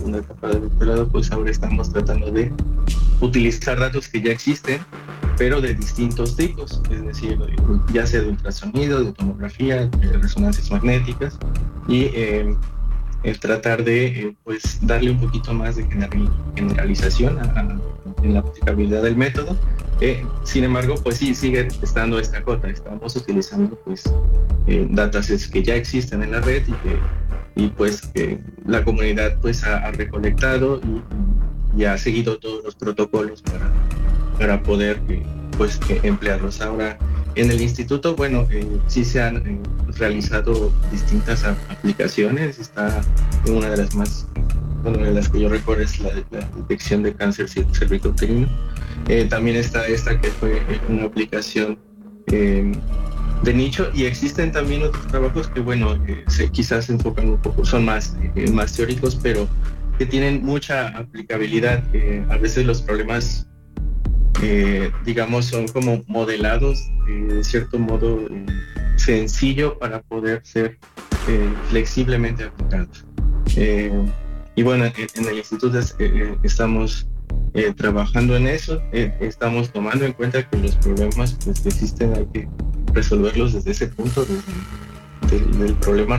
segunda etapa de doctorado, pues ahora estamos tratando de utilizar datos que ya existen, pero de distintos tipos, es decir, ya sea de ultrasonido, de tomografía, de resonancias magnéticas, y el tratar de pues darle un poquito más de generalización en la aplicabilidad del método. Sin embargo, pues sí, sigue estando esta cota. Estamos utilizando pues datasets que ya existen en la red y pues que la comunidad pues ha recolectado y ha seguido todos los protocolos para poder pues emplearlos. Ahora, en el instituto, bueno, sí se han realizado distintas aplicaciones. Está una de las más, bueno, de las que yo recuerdo es la detección de cáncer cervicouterino. También está esta que fue una aplicación de nicho, y existen también otros trabajos que, bueno, quizás se enfocan un poco, son más teóricos, pero que tienen mucha aplicabilidad. A veces los problemas digamos, son como modelados de cierto modo sencillo para poder ser flexiblemente aplicados. Y bueno, en el instituto estamos trabajando en eso. Estamos tomando en cuenta que los problemas pues, que existen hay que resolverlos desde ese punto, del problema.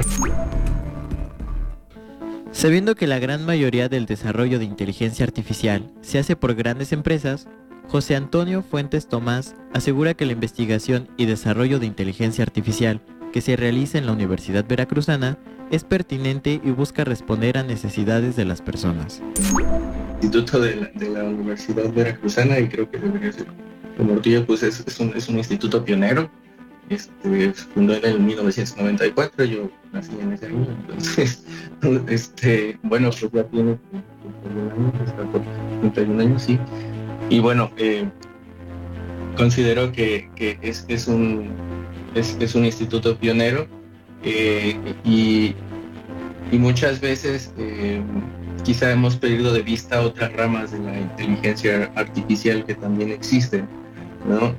Sabiendo que la gran mayoría del desarrollo de inteligencia artificial se hace por grandes empresas, José Antonio Fuentes Tomás asegura que la investigación y desarrollo de inteligencia artificial que se realiza en la Universidad Veracruzana es pertinente y busca responder a necesidades de las personas. Instituto de la Universidad Veracruzana, y creo que debería ser como orgullo, pues es un instituto pionero. Se fundó en el 1994, yo nací en ese año, entonces, bueno, pues ya tiene 31 años, está por 31 años, sí. Y bueno, considero que es un instituto pionero, y muchas veces quizá hemos perdido de vista otras ramas de la inteligencia artificial que también existen, ¿no?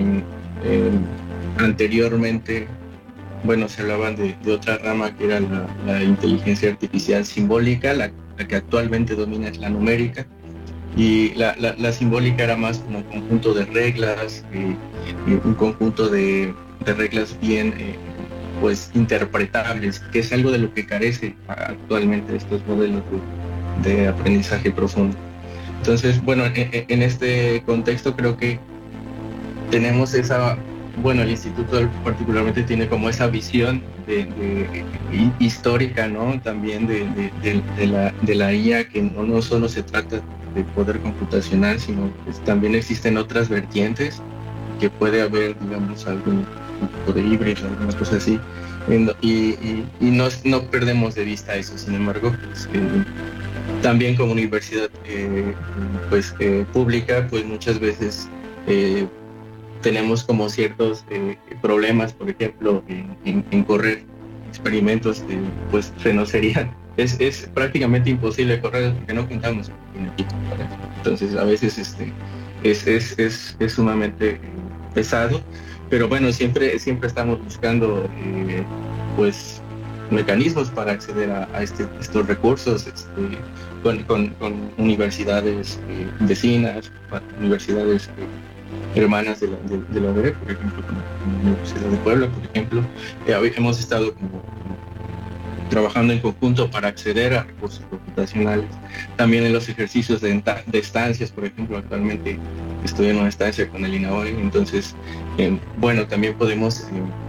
Anteriormente, bueno, se hablaban de otra rama que era la inteligencia artificial simbólica, la que actualmente domina es la numérica. Y la simbólica era más como un conjunto de reglas, un conjunto de reglas bien pues interpretables, que es algo de lo que carece actualmente estos modelos de aprendizaje profundo. Entonces, bueno, en este contexto creo que tenemos el instituto particularmente tiene como esa visión histórica, ¿no? También de la IA, que no solo se trata de poder computacional, sino que también existen otras vertientes, que puede haber, digamos, algún tipo de híbrido, alguna cosa así, y no perdemos de vista eso. Sin embargo, pues, también como universidad pública, pues muchas veces tenemos como ciertos problemas, por ejemplo, en correr experimentos, pues no sería, es prácticamente imposible correr porque no contamos con equipo para eso. Entonces a veces es sumamente pesado, pero bueno, siempre estamos buscando pues mecanismos para acceder a estos recursos, con universidades vecinas, universidades hermanas de la UDEP, por ejemplo, con la Universidad de Puebla, por ejemplo. Hemos estado como trabajando en conjunto para acceder a recursos computacionales. También en los ejercicios de estancias, por ejemplo, actualmente estoy en una estancia con el INAOE, entonces, bueno, también podemos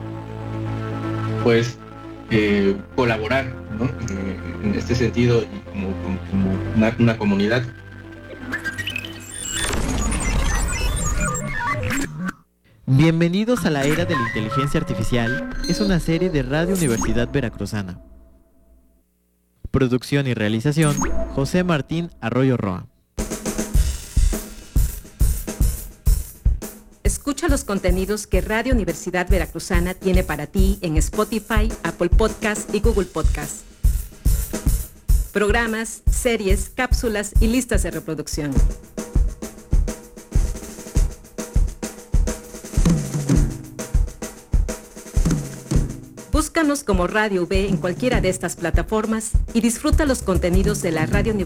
colaborar, ¿no? En este sentido, y como una comunidad. Bienvenidos a la era de la inteligencia artificial. Es una serie de Radio Universidad Veracruzana. Producción y realización, José Martín Arroyo Roa. Escucha los contenidos que Radio Universidad Veracruzana tiene para ti en Spotify, Apple Podcast y Google Podcast. Programas, series, cápsulas y listas de reproducción. Búscanos como Radio V en cualquiera de estas plataformas y disfruta los contenidos de la Radio Universidad